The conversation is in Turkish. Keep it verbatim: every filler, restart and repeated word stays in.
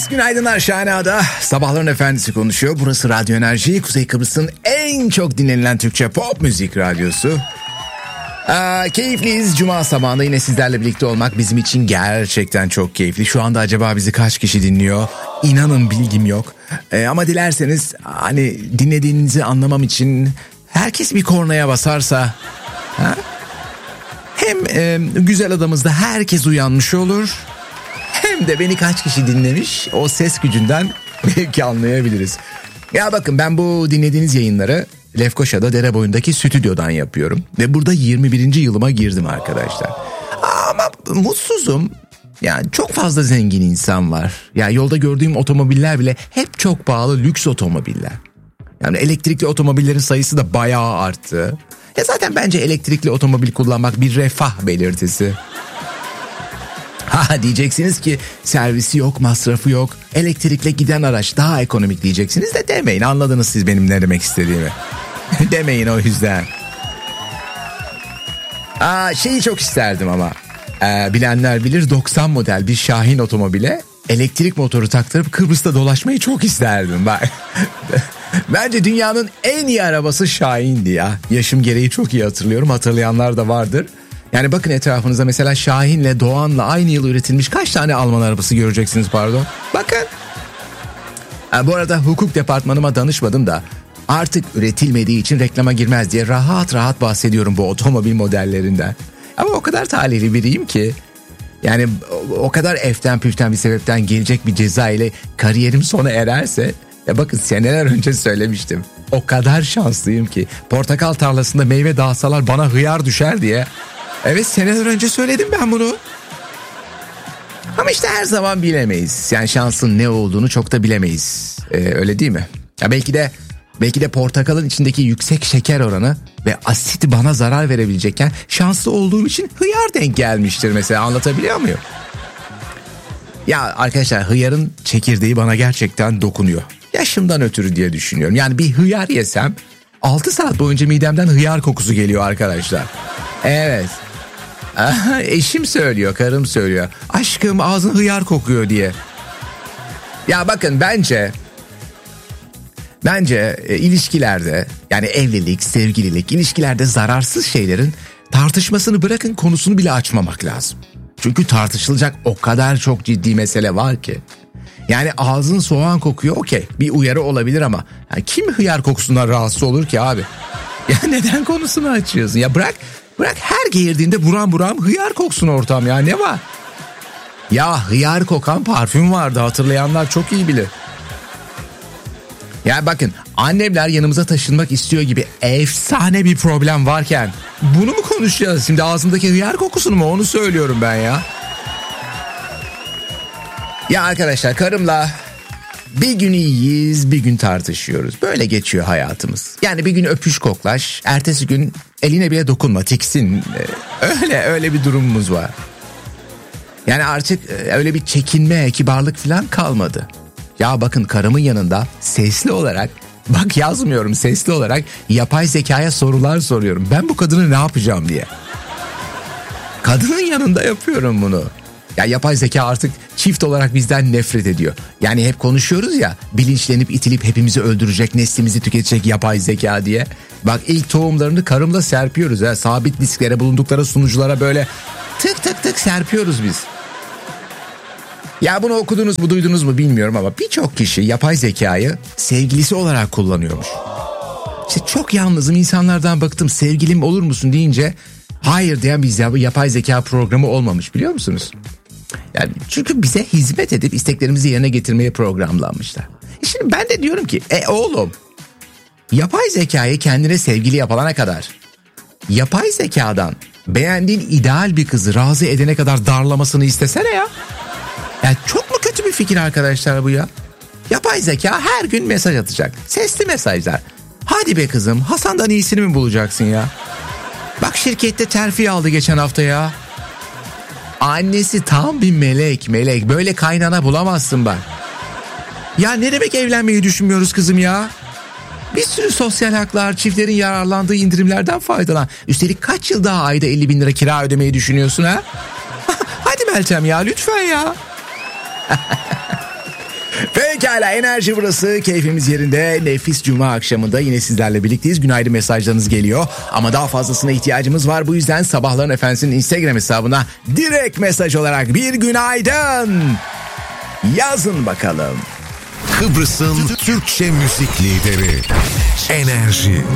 Herkes günaydınlar, Şahane Ada. Sabahların efendisi konuşuyor. Burası Radyo Enerji, Kuzey Kıbrıs'ın en çok dinlenilen Türkçe pop müzik radyosu. Aa, keyifliyiz. Cuma sabahında yine sizlerle birlikte olmak bizim için gerçekten çok keyifli. Şu anda acaba bizi kaç kişi dinliyor? İnanın bilgim yok. Ee, ama dilerseniz hani dinlediğinizi anlamam için herkes bir kornaya basarsa... Ha? Hem e, güzel adamızda herkes uyanmış olur, hem de beni kaç kişi dinlemiş o ses gücünden belki anlayabiliriz. Ya bakın, ben bu dinlediğiniz yayınları Lefkoşa'da dere boyundaki stüdyodan yapıyorum. Ve burada yirmi birinci yılıma girdim arkadaşlar. Ama mutsuzum. Yani çok fazla zengin insan var. Yani yolda gördüğüm otomobiller bile hep çok pahalı lüks otomobiller. Yani elektrikli otomobillerin sayısı da bayağı arttı. Ya zaten bence elektrikli otomobil kullanmak bir refah belirtisi. Ha diyeceksiniz ki servisi yok, masrafı yok. Elektrikle giden araç daha ekonomik diyeceksiniz de demeyin. Anladınız siz benim ne demek istediğimi. Demeyin o yüzden. Aa, şeyi çok isterdim ama. Ee, bilenler bilir, doksan model bir Şahin otomobile elektrik motoru taktırıp Kıbrıs'ta dolaşmayı çok isterdim. Bak. Bence dünyanın en iyi arabası Şahin'di ya. Yaşım gereği çok iyi hatırlıyorum. Hatırlayanlar da vardır. Yani bakın etrafınıza, mesela Şahin'le Doğan'la aynı yıl üretilmiş kaç tane Alman arabası göreceksiniz, pardon. Bakın. Ha, bu arada hukuk departmanıma danışmadım da artık üretilmediği için reklama girmez diye rahat rahat bahsediyorum bu otomobil modellerinden. Ama o kadar talihli biriyim ki, yani o kadar eften püften bir sebepten gelecek bir ceza ile kariyerim sona ererse, ya bakın seneler önce söylemiştim. O kadar şanslıyım ki portakal tarlasında meyve dağıtsalar bana hıyar düşer diye. Evet, seneler önce söyledim ben bunu. Ama işte her zaman bilemeyiz. Yani şansın ne olduğunu çok da bilemeyiz. Ee, öyle değil mi? Ya belki de belki de portakalın içindeki yüksek şeker oranı ve asit bana zarar verebilecekken şanslı olduğum için hıyar denk gelmiştir mesela, anlatabiliyor muyum? Ya arkadaşlar, hıyarın çekirdeği bana gerçekten dokunuyor. Yaşımdan ötürü diye düşünüyorum. Yani bir hıyar yesem altı saat boyunca midemden hıyar kokusu geliyor arkadaşlar. Evet. Aha, eşim söylüyor, karım söylüyor. Aşkım ağzın hıyar kokuyor diye. Ya bakın, bence bence e, ilişkilerde, yani evlilik, sevgililik, ilişkilerde zararsız şeylerin tartışmasını bırakın, konusunu bile açmamak lazım. Çünkü tartışılacak o kadar çok ciddi mesele var ki. Yani ağzın soğan kokuyor, okey, bir uyarı olabilir ama yani kim hıyar kokusundan rahatsız olur ki abi? Ya neden konusunu açıyorsun? Ya bırak bırak her geğirdiğinde buram buram hıyar koksun ortam, ya ne var? Ya hıyar kokan parfüm vardı, hatırlayanlar çok iyi bilir. Ya bakın, annemler yanımıza taşınmak istiyor gibi efsane bir problem varken bunu mu konuşacağız şimdi, ağzımdaki hıyar kokusunu mu, onu söylüyorum ben ya. Ya arkadaşlar, karımla bir gün iyiyiz, bir gün tartışıyoruz. Böyle geçiyor hayatımız. Yani bir gün öpüş koklaş, ertesi gün eline bile dokunma, tiksin. Öyle öyle bir durumumuz var. Yani artık öyle bir çekinme, kibarlık falan kalmadı. Ya bakın, karımın yanında sesli olarak, bak yazmıyorum, sesli olarak yapay zekaya sorular soruyorum. Ben bu kadını ne yapacağım diye. Kadının yanında yapıyorum bunu. Ya yapay zeka artık çift olarak bizden nefret ediyor. Yani hep konuşuyoruz ya, bilinçlenip itilip hepimizi öldürecek, neslimizi tüketecek yapay zeka diye. Bak, ilk tohumlarını karımla serpiyoruz ha. Sabit disklere, bulundukları sunuculara böyle tık tık tık serpiyoruz biz. Ya bunu okudunuz mu, duydunuz mu bilmiyorum ama birçok kişi yapay zekayı sevgilisi olarak kullanıyormuş. İşte çok yalnızım, insanlardan baktım, sevgilim olur musun deyince hayır diyen bir yapay zeka programı olmamış, biliyor musunuz? Yani çünkü bize hizmet edip isteklerimizi yerine getirmeye programlanmışlar. Şimdi ben de diyorum ki e oğlum, yapay zekayı kendine sevgili yapana kadar, yapay zekadan beğendiğin ideal bir kızı razı edene kadar darlamasını istesene ya. Yani çok mu kötü bir fikir arkadaşlar bu ya? Yapay zeka her gün mesaj atacak. Sesli mesajlar. Hadi be kızım, Hasan'dan iyisini mi bulacaksın ya? Bak, şirkette terfi aldı geçen hafta ya. Annesi tam bir melek melek. Böyle kaynana bulamazsın bak. Ya ne demek evlenmeyi düşünmüyoruz kızım ya? Bir sürü sosyal haklar, çiftlerin yararlandığı indirimlerden faydalan. Üstelik kaç yıl daha ayda elli bin lira kira ödemeyi düşünüyorsun ha? Hadi Meltem ya, lütfen ya. Pekala, enerji burası, keyfimiz yerinde, nefis cuma akşamında yine sizlerle birlikteyiz. Günaydın mesajlarınız geliyor ama daha fazlasına ihtiyacımız var. Bu yüzden Sabahların Efendisi'nin Instagram hesabına direkt mesaj olarak bir günaydın yazın bakalım. Kıbrıs'ın Türkçe müzik lideri Enerji.